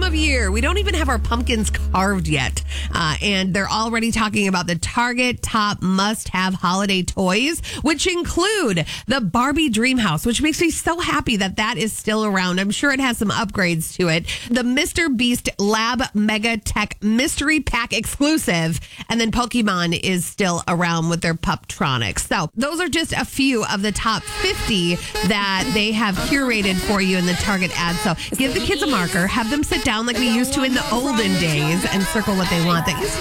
of year. We don't even have our pumpkins carved yet. And they're already talking about the Target top must-have holiday toys, which include the Barbie Dreamhouse, which makes me so happy that is still around. I'm sure it has some upgrades to it. The Mr. Beast Lab Mega Tech Mystery Pack exclusive. And then Pokemon is still around with their Puptronics. So those are just a few of the top 50 that they have curated for you in the Target ad. So give the kids a marker, have them sit down like we used to in the olden days and circle what they want. That